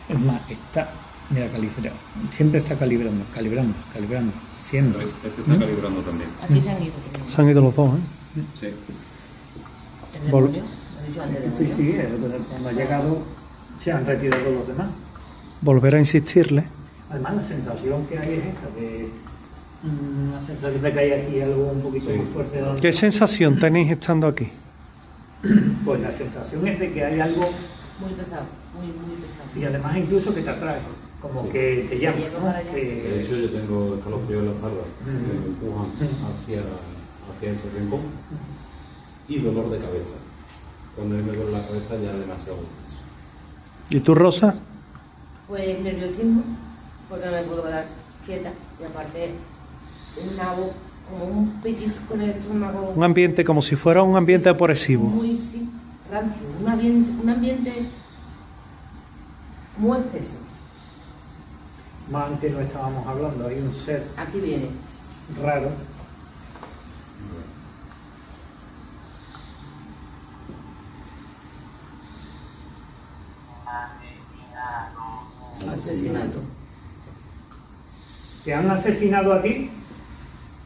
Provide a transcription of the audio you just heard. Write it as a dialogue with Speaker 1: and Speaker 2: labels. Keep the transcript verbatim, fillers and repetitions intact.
Speaker 1: Es más, está, mira, calibrado. Siempre está calibrando, calibrando, calibrando. Siempre.
Speaker 2: Este está ¿Mm? calibrando también.
Speaker 3: Aquí se han ido.
Speaker 4: Se han ido los dos, ¿eh?
Speaker 2: Sí.
Speaker 3: ¿El demonio?
Speaker 1: Sí, sí, cuando ha llegado se han retirado los demás.
Speaker 4: Volver a insistirle.
Speaker 1: Además, la sensación que hay es esa, de mmm, la sensación de que hay aquí algo un poquito sí. más fuerte. Donde
Speaker 4: ¿Qué sensación tenéis estando aquí?
Speaker 1: Pues la sensación es de que hay algo
Speaker 3: muy pesado, muy, muy pesado.
Speaker 1: Y además incluso que te atrae, como sí. que te llama, ¿no? Que...
Speaker 2: De hecho yo tengo escalofríos en la espalda, mm. que me empujan hacia, hacia ese rincón, y dolor de cabeza. Cuando me duele la cabeza ya es demasiado.
Speaker 4: ¿Y tú, Rosa?
Speaker 3: Pues nerviosismo, porque no me puedo quedar quieta, y aparte una voz, como un pellizco en el estómago.
Speaker 4: Un ambiente como si fuera un ambiente sí, opresivo.
Speaker 3: Muy, sí, rancio, un ambiente, un ambiente muy espeso.
Speaker 1: Más antes no estábamos hablando, hay un ser
Speaker 3: aquí viene
Speaker 1: raro.
Speaker 3: Asesinato.
Speaker 1: ¿Te han asesinado a ti?